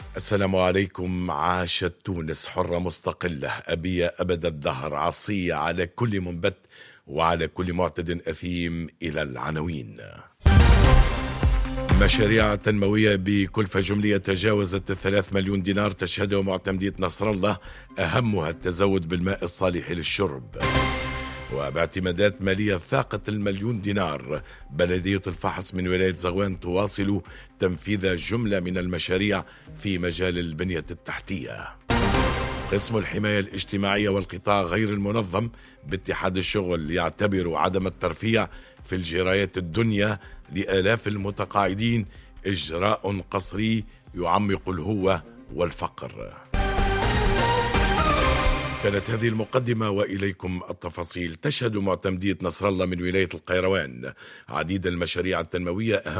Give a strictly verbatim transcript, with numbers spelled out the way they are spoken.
السلام عليكم. عاشت تونس حرة مستقلة أبية أبد الدهر، عصية على كل منبت وعلى كل معتد أثيم. إلى العناوين. مشاريع تنموية بكلفة جملية تجاوزت الثلاث مليون دينار تشهدها معتمدية نصر الله، أهمها التزود بالماء الصالح للشرب. وباعتمادات مالية فاقت المليون دينار، بلدية الفحص من ولاية زغوان تواصل تنفيذ جملة من المشاريع في مجال البنية التحتية. قسم الحماية الاجتماعية والقطاع غير المنظم باتحاد الشغل يعتبر عدم الترفيع في الجرايات الدنيا لآلاف المتقاعدين إجراء قصري يعمق الهوة والفقر. كانت هذه المقدمة وإليكم التفاصيل. تشهد معتمدية نصر الله من ولاية القيروان عديد المشاريع التنموية، أهم